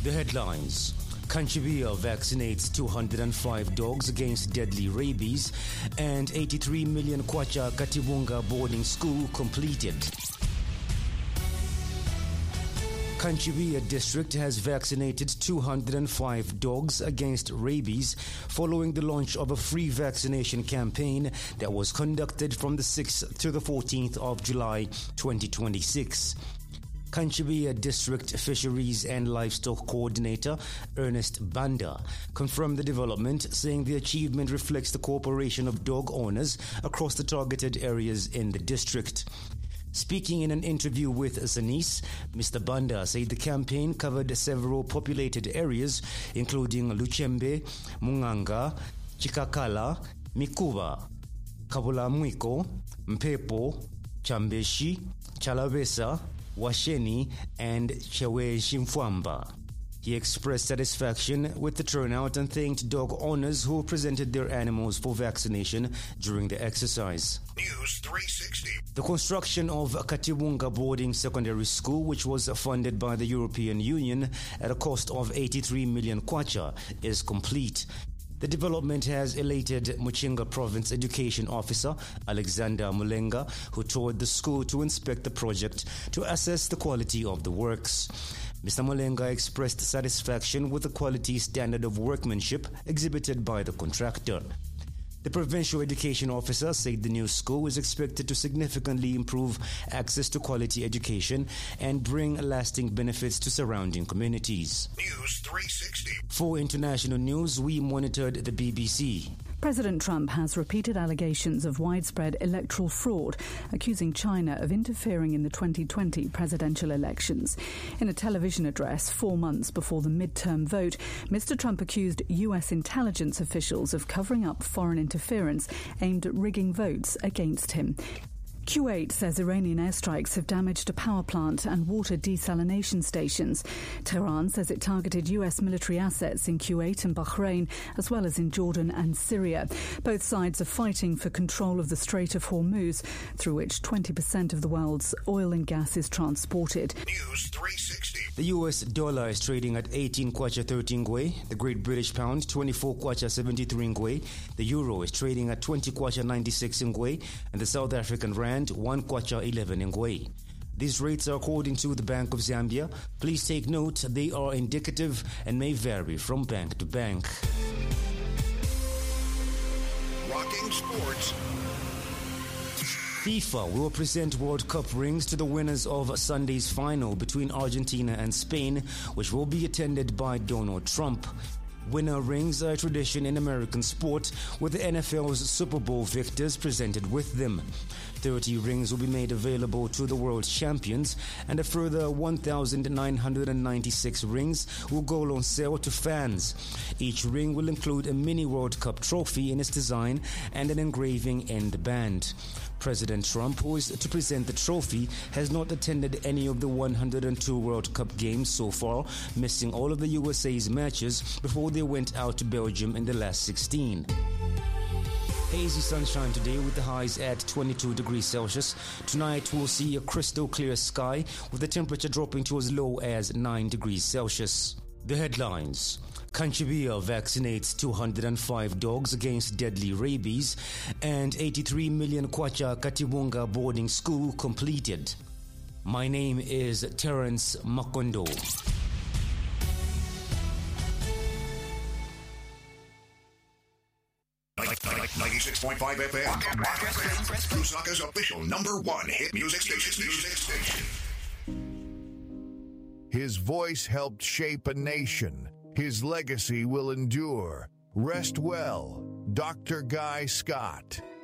The headlines. Kanchibia vaccinates 205 dogs against deadly rabies, and 83 million kwacha Katibunga boarding school completed. Kanchibia district has vaccinated 205 dogs against rabies following the launch of a free vaccination campaign that was conducted from the 6th to the 14th of July 2026. Kanchibia District Fisheries and Livestock Coordinator Ernest Banda confirmed the development, saying the achievement reflects the cooperation of dog owners across the targeted areas in the district. Speaking in an interview with Zanis, Mr. Banda said the campaign covered several populated areas including Luchembe, Munganga, Chikakala, Mikuba, Kabulamwiko, Mpepo, Chambeshi, Chalabesa, Washeni, and Chewe Shimfwamba. He expressed satisfaction with the turnout and thanked dog owners who presented their animals for vaccination during the exercise. News 360. The construction of Katibunga Boarding Secondary School, which was funded by the European Union at a cost of 83 million kwacha, is complete. The development has elated Muchinga Province Education Officer Alexander Mulenga, who toured the school to inspect the project to assess the quality of the works. Mr. Mulenga expressed satisfaction with the quality standard of workmanship exhibited by the contractor. The provincial education officer said the new school is expected to significantly improve access to quality education and bring lasting benefits to surrounding communities. News 360. For international news, we monitored the BBC. President Trump has repeated allegations of widespread electoral fraud, accusing China of interfering in the 2020 presidential elections. In a television address 4 months before the midterm vote, Mr. Trump accused U.S. intelligence officials of covering up foreign interference aimed at rigging votes against him. Kuwait says Iranian airstrikes have damaged a power plant and water desalination stations. Tehran says it targeted U.S. military assets in Kuwait and Bahrain, as well as in Jordan and Syria. Both sides are fighting for control of the Strait of Hormuz, through which 20% of the world's oil and gas is transported. News 360. The US dollar is trading at 18 kwacha 13 ngwe, the Great British Pound 24 kwacha 73 ngwe, the Euro is trading at 20 kwacha 96 ngwe, and the South African Rand 1 kwacha 11 ngwe. These rates are according to the Bank of Zambia. Please take note, they are indicative and may vary from bank to bank. Rocking sports. FIFA will present World Cup rings to the winners of Sunday's final between Argentina and Spain, which will be attended by Donald Trump. Winner rings are a tradition in American sport, with the NFL's Super Bowl victors presented with them. 30 rings will be made available to the world champions, and a further 1,996 rings will go on sale to fans. Each ring will include a mini World Cup trophy in its design and an engraving in the band. President Trump, who is to present the trophy, has not attended any of the 102 World Cup games so far, missing all of the USA's matches before they went out to Belgium in the last 16. Hazy sunshine today with the highs at 22 degrees Celsius. Tonight we'll see a crystal clear sky with the temperature dropping to as low as 9 degrees Celsius. The headlines. Kanchibia vaccinates 205 dogs against deadly rabies, and 83 million kwacha Katibunga boarding school completed. My name is Terence Makondo. 96.5 FM. Lusaka's official #1 hit music station. His voice helped shape a nation. His legacy will endure. Rest well, Dr. Guy Scott.